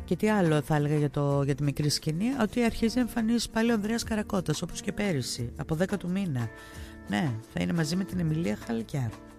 Και τι άλλο θα έλεγα για τη μικρή σκηνή, ότι αρχίζει να εμφανίζει πάλι ο Ανδρέας Καρακώτας, όπως και πέρυσι, από 10 του μήνα. Ναι, θα είναι μαζί με την Εμιλία Χαλκιά.